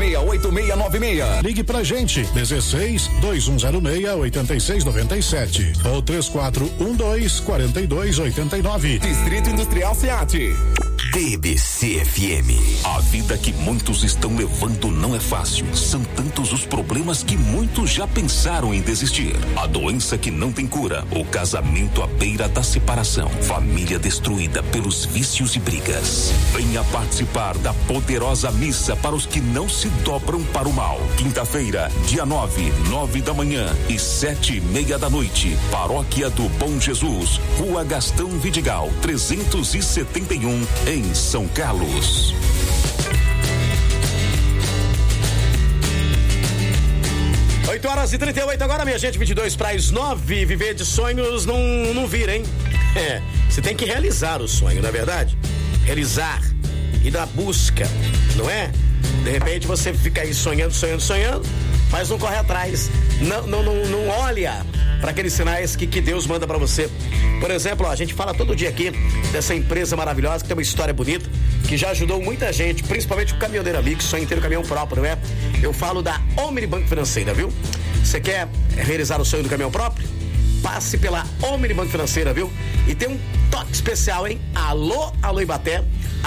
368696. Ligue pra gente, 16-2106-8697 ou 3412-4289. Distrito Industrial SEAT. TBC-FM. A vida que muitos estão levando não é fácil. São tantos os problemas que muitos já pensaram em desistir. A doença que não tem cura, o casamento à beira da separação, família destruída pelos vícios e brigas. Venha participar da poderosa missa para os que não se dobram para o mal. Quinta-feira, dia 9 da manhã e 7:30 da noite. Paróquia do Bom Jesus, Rua Gastão Vidigal, 371, em São Carlos. Oito horas e 38 agora, minha gente, 22 para as 9. Viver de sonhos não vira, hein? Você tem que realizar o sonho, não é verdade? Realizar, ir na busca, não é? De repente você fica aí sonhando, mas não corre atrás, não olha para aqueles sinais que Deus manda para você. Por exemplo, a gente fala todo dia aqui dessa empresa maravilhosa que tem uma história bonita, que já ajudou muita gente, principalmente o caminhoneiro amigo que sonha em ter um caminhão próprio, não é? Eu falo da Omni Banco Financeira, viu? Você quer realizar o sonho do caminhão próprio? Passe pela Omni Banco Financeira, viu? E tem um toque especial, hein? Alô Ibaté.